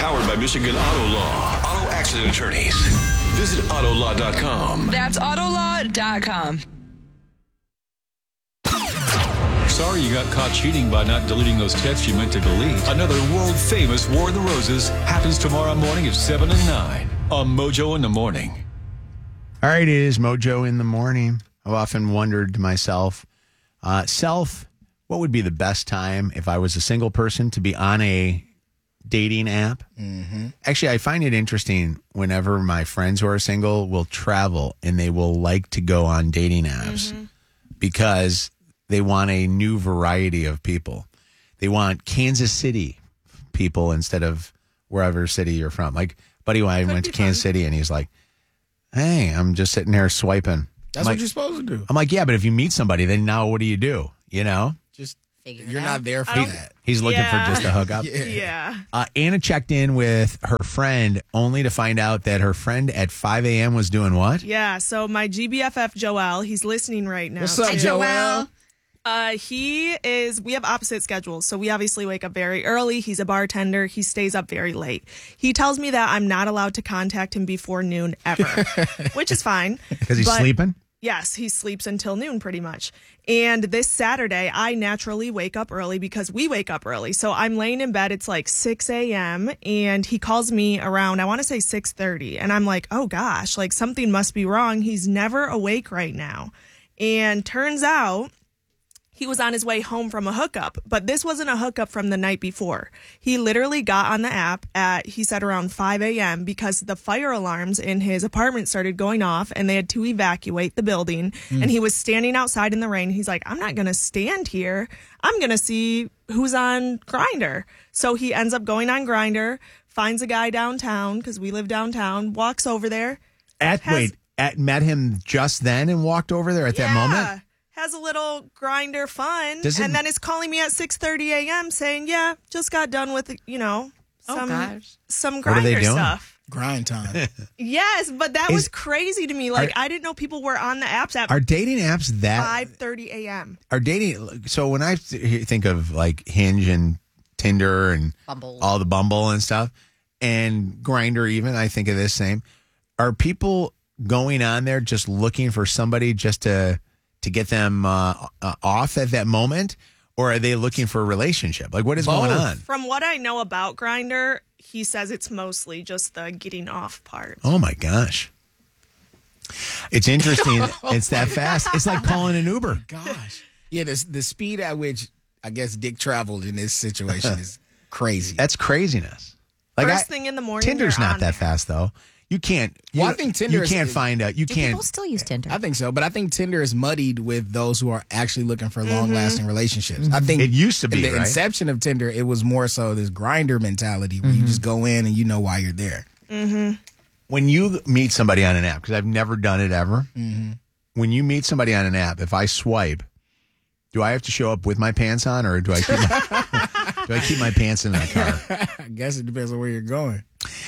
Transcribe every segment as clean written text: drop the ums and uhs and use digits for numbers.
Powered by Michigan Auto Law. Auto accident attorneys. Visit autolaw.com. That's autolaw.com. Sorry you got caught cheating by not deleting those texts you meant to delete. Another world-famous War of the Roses happens tomorrow morning at 7 and 9 on Mojo in the Morning. All right, it is Mojo in the Morning. I've often wondered to myself, what would be the best time if I was a single person to be on a dating app? Mm-hmm. Actually, I find it interesting whenever my friends who are single will travel and they will like to go on dating apps because they want a new variety of people. They want Kansas City people instead of wherever city you're from. Like, buddy, when I went to Kansas City and he's like, hey, I'm just sitting there swiping. That's what you're supposed to do. I'm like, yeah, but if you meet somebody, then now what do? You know? Just you're not there for that. He's looking for just a hookup. Yeah. Anna checked in with her friend only to find out that her friend at 5 a.m. was doing what? Yeah, so my GBFF Joel, he's listening right now. What's up, Joel? We have opposite schedules. So we obviously wake up very early. He's a bartender. He stays up very late. He tells me that I'm not allowed to contact him before noon ever, which is fine. Because he's sleeping? Yes, he sleeps until noon pretty much. And this Saturday, I naturally wake up early because we wake up early. So I'm laying in bed. It's like 6 a.m. and he calls me around, I want to say 6:30. And I'm like, oh gosh, like something must be wrong. He's never awake right now. And turns out he was on his way home from a hookup, but this wasn't a hookup from the night before. He literally got on the app at, he said, around 5 a.m. because the fire alarms in his apartment started going off and they had to evacuate the building. And he was standing outside in the rain. He's like, I'm not going to stand here. I'm going to see who's on Grindr. So he ends up going on Grindr, finds a guy downtown because we live downtown, walks over there. Met him just then and walked over there at that moment? Has a little Grindr fun, and then is calling me at 6:30 a.m. saying, yeah, just got done with, some Grindr stuff. Grind time. Yes, but that was crazy to me. Like, I didn't know people were on the apps at Are dating apps that 5:30 a.m. Are dating, so when I think of like Hinge and Tinder and all the Bumble and stuff, and Grindr even, I think of this same. Are people going on there just looking for somebody just to get them off at that moment, or are they looking for a relationship? Like, what is going on? From what I know about Grindr, he says it's mostly just the getting off part. Oh my gosh, it's interesting. It's that fast. It's like calling an Uber. Gosh, yeah. The speed at which I guess Dick traveled in this situation is crazy. That's craziness. Like First thing in the morning. Tinder's not that fast though. You can't. Well, I think Tinder. You can't find out. You can't. People still use Tinder. I think so, but I think Tinder is muddied with those who are actually looking for long-lasting relationships. I think it used to be the inception of Tinder. It was more so this Grindr mentality where you just go in and you know why you're there. When you meet somebody on an app, because I've never done it ever. When you meet somebody on an app, if I swipe, do I have to show up with my pants on, or do I keep my pants in my car? I guess it depends on where you're going.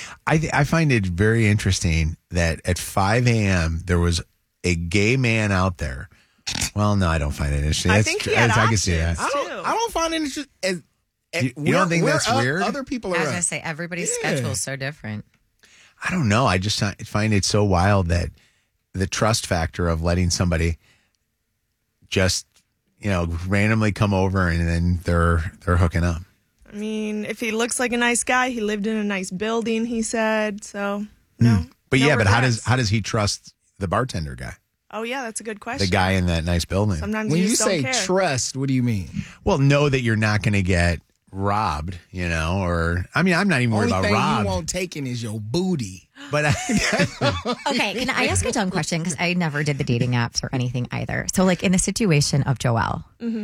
I find it very interesting that at 5 a.m. there was a gay man out there. Well, no, I don't find it interesting. I think he had I can see that. I don't find it interesting. You don't think that's weird? Other people are. I was going to say, everybody's schedule is so different. I don't know. I just find it so wild that the trust factor of letting somebody just, randomly come over and then they're hooking up. I mean, if he looks like a nice guy, he lived in a nice building, he said. So, no. But no but regrets. how does he trust the bartender guy? Oh, yeah, that's a good question. The guy in that nice building. Sometimes when you just say don't care. trust, what do you mean? Well, know that you're not going to get robbed, or I'm not even worried about Only thing robbed. you won't taken is your booty. But Okay, can I ask a dumb question? Because I never did the dating apps or anything either. So, like in the situation of Joel,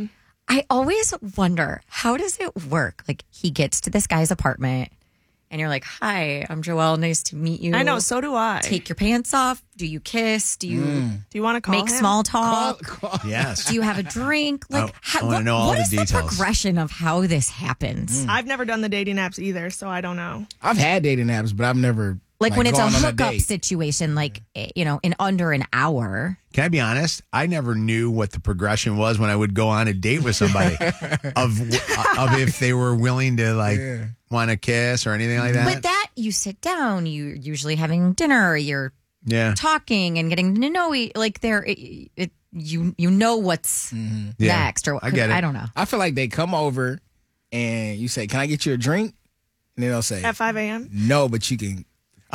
I always wonder, how does it work? Like, he gets to this guy's apartment and you're like, hi, I'm Joel. Nice to meet you. I know, so do I. Take your pants off. Do you kiss? Do you Do you want to call make him? small talk? yes. Do you have a drink? Like, I wanna know all what the is the details. progression of how this happens? I've never done the dating apps either, so I don't know. I've had dating apps, but I've never Like when it's a gone on hookup date. situation, like, in under an hour. Can I be honest? I never knew what the progression was when I would go on a date with somebody of if they were willing to want to kiss or anything like that? But that you sit down, you're usually having dinner, you're yeah. talking and getting to know like you know what's Yeah. next or I get it. I don't know. I feel like they come over and you say, "Can I get you a drink?" And then they'll say, At 5 a.m.? "No, but you can."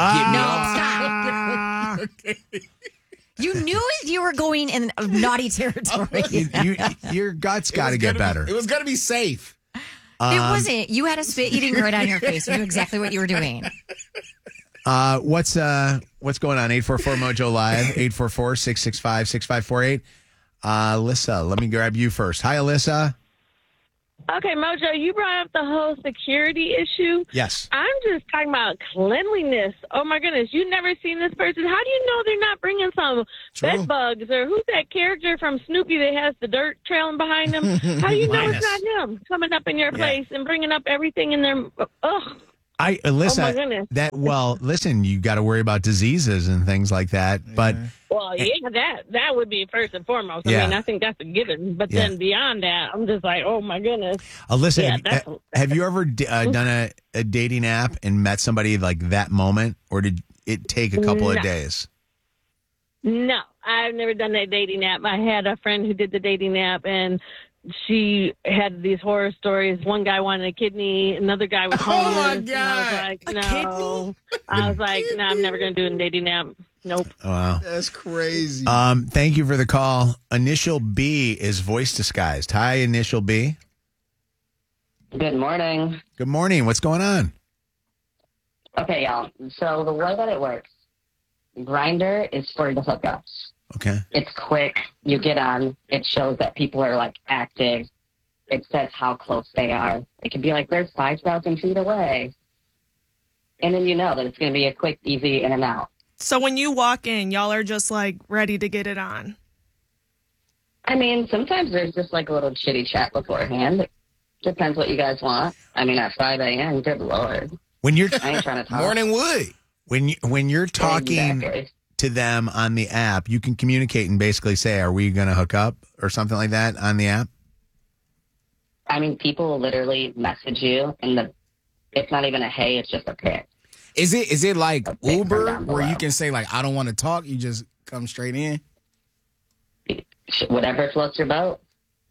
No, stop. You knew you were going in naughty territory. Your guts got to get better. It was gonna be safe. It wasn't. You had a spit eating right on your face. You knew exactly what you were doing. What's going on? 844 Mojo Live, 844-665-6548. Alyssa, let me grab you first. Hi, Alyssa. Okay, Mojo, you brought up the whole security issue. Yes. I'm just talking about cleanliness. Oh, my goodness. You've never seen this person. How do you know they're not bringing some bed bugs? Or who's that character from Snoopy that has the dirt trailing behind him? How do you know it's not him coming up in your place and bringing up everything in there? Ugh. Alyssa, oh, my goodness. Listen, you got to worry about diseases and things like that. But Well, yeah, that would be first and foremost. I mean, I think that's a given. But then beyond that, I'm just like, oh, my goodness. Alyssa, Yeah, have you ever done a dating app and met somebody like that moment? Or did it take a couple of days? No, I've never done that dating app. I had a friend who did the dating app, and she had these horror stories. One guy wanted a kidney, another guy was homeless. Oh my And God. I was like, no. I was like, no, I'm never going to do a dating app. Nope. Oh, wow. That's crazy. Thank you for the call. Initial B is voice disguised. Hi, Initial B. Good morning. Good morning. What's going on? Okay, y'all. So the way that it works, Grindr is for the hookups. Okay. It's quick. You get on. It shows that people are like active. It says how close they are. It can be like they're 5,000 feet away. And then you know that it's going to be a quick, easy in and out. So when you walk in, y'all are just like ready to get it on. I mean, sometimes there's just like a little chitty chat beforehand. It depends what you guys want. I mean, at 5 a.m., good Lord. When you're I ain't trying to talk. Morning wood. when you're talking Exactly. to them on the app, you can communicate and basically say, "Are we going to hook up?" or something like that on the app. I mean, people will literally message you, and it's not even a hey, it's just a pic. Is it like Okay, Uber down where below. you can say like I don't want to talk, you just come straight in? Whatever floats your boat.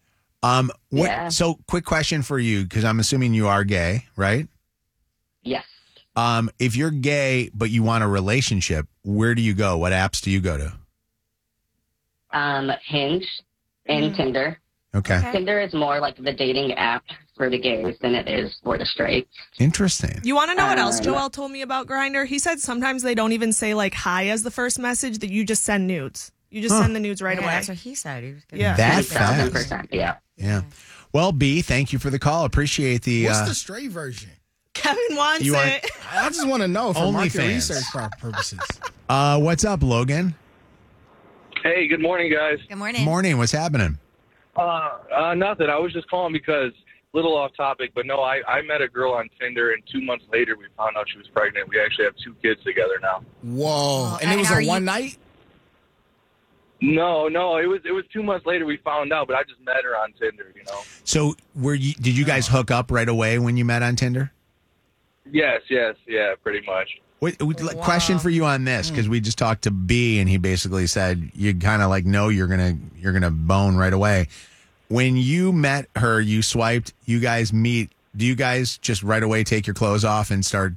Yeah. So, quick question for you, because I'm assuming you are gay, right? Yes. If you're gay but you want a relationship, where do you go? What apps do you go to? Hinge and Tinder. Okay. Tinder is more like the dating app for the gays than it is for the straights. Interesting. You want to know what else Joel told me about Grindr? He said sometimes they don't even say like hi as the first message, that you just send nudes. You just send the nudes right away. That's what he said. He was gonna Yeah. That fast. 1,000%. Yeah. Yeah. Well, B, thank you for the call. Appreciate the. What's the straight version? Kevin wants You want- it. I just want to know for market OnlyFans. research purposes. What's up, Logan? Hey, good morning, guys. Good morning. Morning. What's happening? Nothing. I was just calling because, little off topic, but no, I met a girl on Tinder, and 2 months later we found out she was pregnant. We actually have 2 kids together now. Whoa! And it and was are a you- one night. No, it was 2 months later we found out, but I just met her on Tinder, you know. So, did you guys hook up right away when you met on Tinder? Yes, yeah, pretty much. Question for you on this, because we just talked to B and he basically said you kind of like know you're gonna bone right away. When you met her, you swiped. You guys meet. Do you guys just right away take your clothes off and start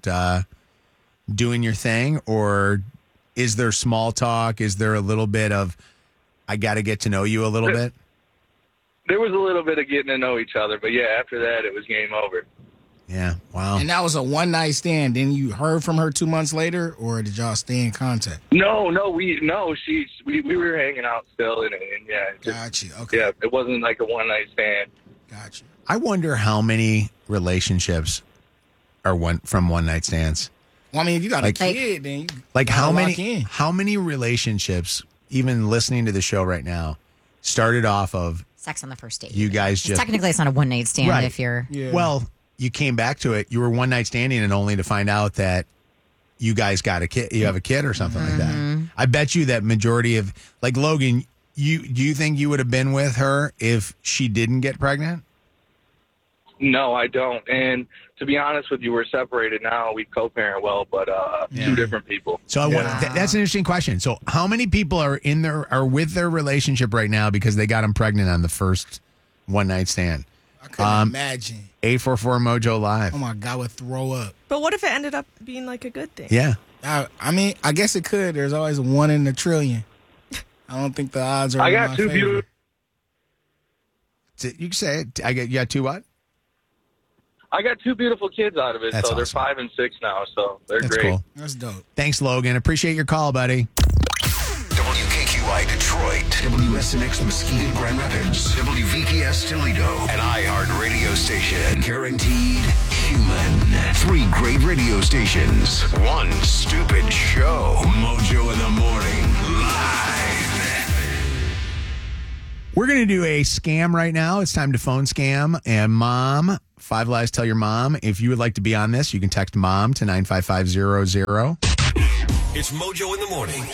doing your thing, or is there small talk? Is there a little bit of I got to get to know you a little bit? There was a little bit of getting to know each other, but yeah, after that it was game over. Yeah. Wow. And that was a one night stand. Then you heard from her 2 months later, or did y'all stay in contact? No, we were hanging out still, and yeah, Gotcha. Okay. yeah, it wasn't like a one night stand. Gotcha. I wonder how many relationships are from one night stands. Well, I mean, if you got Like- a kid, then you Like gotta how lock many in. how many relationships, even listening to the show right now, started off of Sex on the first date. you guys 'Cause just technically, it's not a one night stand Right. if you're. Yeah. well, you came back to it. You were one night standing, and only to find out that you guys got a kid. You have a kid or something like that. I bet you that majority of like Logan. Do you think you would have been with her if she didn't get pregnant? No, I don't. And to be honest with you, we're separated now. We co-parent well, but two different people. So that's an interesting question. So how many people are with their relationship right now because they got them pregnant on the first one night stand? I couldn't imagine. 844 Mojo Live. Oh my God, I would throw up. But what if it ended up being like a good thing? Yeah. I mean, I guess it could. There's always 1 in a trillion. I don't think the odds are. I in got my two favor. beautiful. You can say it. You got two what? I got two beautiful kids out of it, That's so they're awesome. 5 and 6 now, so they're That's great. cool. That's dope. Thanks, Logan. Appreciate your call, buddy. WKQI Detroit, WSNX Muskegon Grand Rapids, WVTS Toledo, an iHeart radio station. Guaranteed human. 3 great radio stations. 1 stupid show. Mojo in the morning. Live. We're going to do a scam right now. It's time to phone scam. And mom, 5 lies tell your mom. If you would like to be on this, you can text mom to 95500. It's Mojo in the mornings.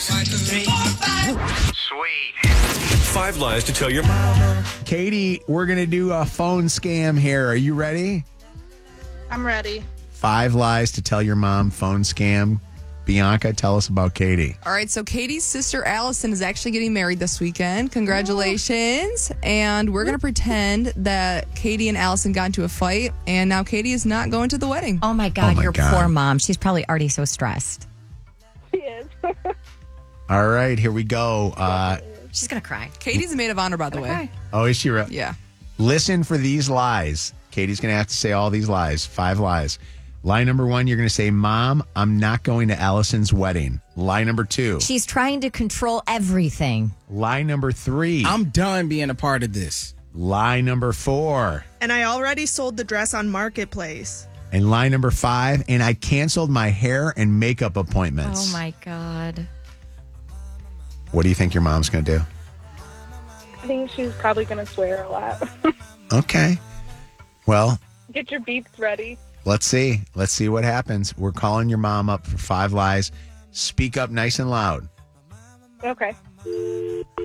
Sweet. 5 lies to tell your mama. Katie, we're going to do a phone scam here. Are you ready? I'm ready. 5 lies to tell your mom phone scam. Bianca, tell us about Katie. All right, so Katie's sister Allison is actually getting married this weekend. Congratulations. And we're going to pretend that Katie and Allison got into a fight, and now Katie is not going to the wedding. Oh my God, my your God. poor mom. She's probably already so stressed. She is. All right, here we go. She's going to cry. Katie's a maid of honor, by the way. Oh, is she real? Yeah. Listen for these lies. Katie's going to have to say all these lies. 5 lies. Lie number 1, you're going to say, Mom, I'm not going to Allison's wedding. Lie number 2. She's trying to control everything. Lie number 3. I'm done being a part of this. Lie number 4. And I already sold the dress on Marketplace. And lie number 5. And I canceled my hair and makeup appointments. Oh my God. What do you think your mom's going to do? I think she's probably going to swear a lot. Okay. Well, Get your beeps ready. let's see. Let's see what happens. We're calling your mom up for 5 lies. Speak up nice and loud. Okay.